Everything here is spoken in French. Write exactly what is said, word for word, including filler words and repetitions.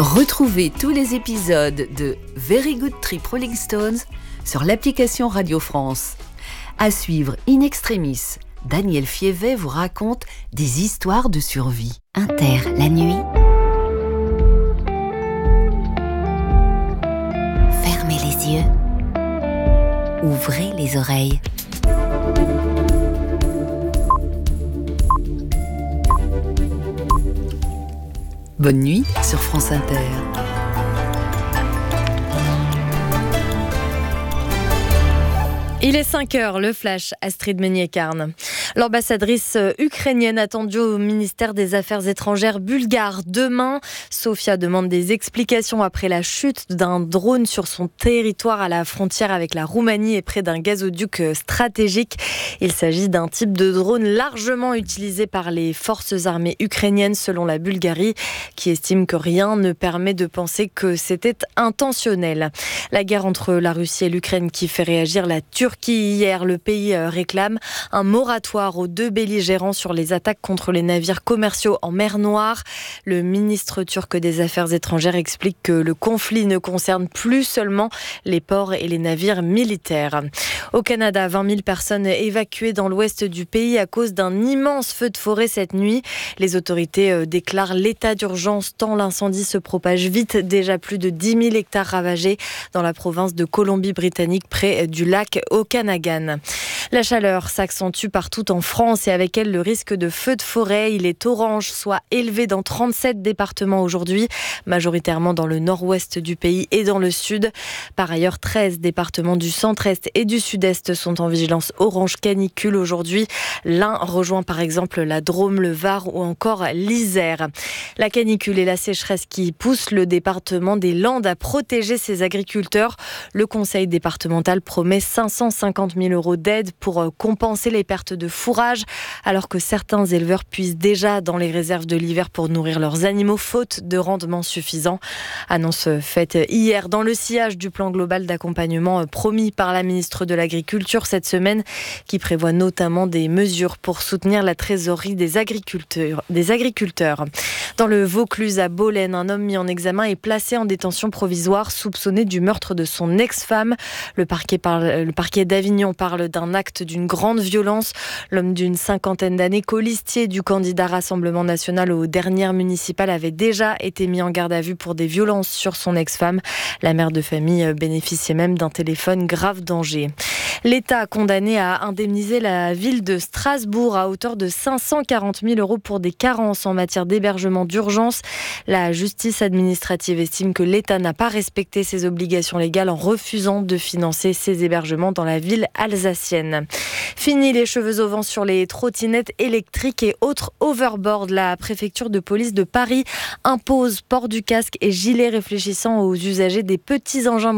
Retrouvez tous les épisodes de Very Good Trip Rolling Stones sur l'application Radio France. À suivre in extremis, Daniel Fievet vous raconte des histoires de survie. Inter, la nuit. Fermez les yeux. Ouvrez les oreilles. Bonne nuit sur France Inter. Il est cinq heures, le flash, Astrid Meunier-Carne. L'ambassadrice ukrainienne attendue au ministère des Affaires étrangères bulgare demain. Sofia demande des explications après la chute d'un drone sur son territoire à la frontière avec la Roumanie et près d'un gazoduc stratégique. Il s'agit d'un type de drone largement utilisé par les forces armées ukrainiennes selon la Bulgarie, qui estime que rien ne permet de penser que c'était intentionnel. La guerre entre la Russie et l'Ukraine qui fait réagir la Turquie hier, le pays réclame un moratoire aux deux belligérants sur les attaques contre les navires commerciaux en mer Noire. Le ministre turc des Affaires étrangères explique que le conflit ne concerne plus seulement les ports et les navires militaires. Au Canada, vingt mille personnes évacuées dans l'ouest du pays à cause d'un immense feu de forêt cette nuit. Les autorités déclarent l'état d'urgence tant l'incendie se propage vite. Déjà plus de dix mille hectares ravagés dans la province de Colombie-Britannique près du lac Okanagan. La chaleur s'accentue partout en France et avec elle le risque de feu de forêt. Il est orange, soit élevé dans trente-sept départements aujourd'hui, majoritairement dans le nord-ouest du pays et dans le sud. Par ailleurs, treize départements du centre-est et du sud-est sont en vigilance orange canicule aujourd'hui. L'Ain rejoint par exemple la Drôme, le Var ou encore l'Isère. La canicule et la sécheresse qui poussent le département des Landes à protéger ses agriculteurs. Le conseil départemental promet cinq cent cinquante mille euros d'aide pour compenser les pertes de fourrage, alors que certains éleveurs puisent déjà dans les réserves de l'hiver pour nourrir leurs animaux, faute de rendement suffisant. Annonce faite hier dans le sillage du plan global d'accompagnement promis par la ministre de l'Agriculture cette semaine, qui prévoit notamment des mesures pour soutenir la trésorerie des agriculteurs. Des agriculteurs. Dans le Vaucluse à Bolène, un homme mis en examen est placé en détention provisoire, soupçonné du meurtre de son ex-femme. Le parquet, parle, le parquet d'Avignon parle d'un acte d'une grande violence. L'homme d'une cinquantaine d'années, colistier du candidat Rassemblement National aux dernières municipales, avait déjà été mis en garde à vue pour des violences sur son ex-femme. La mère de famille bénéficiait même d'un téléphone grave danger. L'État a condamné à indemniser la ville de Strasbourg à hauteur de cinq cent quarante mille euros pour des carences en matière d'hébergement d'urgence. La justice administrative estime que l'État n'a pas respecté ses obligations légales en refusant de financer ces hébergements dans la ville alsacienne. Fini les cheveux au vent sur les trottinettes électriques et autres overboards. La préfecture de police de Paris impose port du casque et gilet réfléchissant aux usagers des petits engins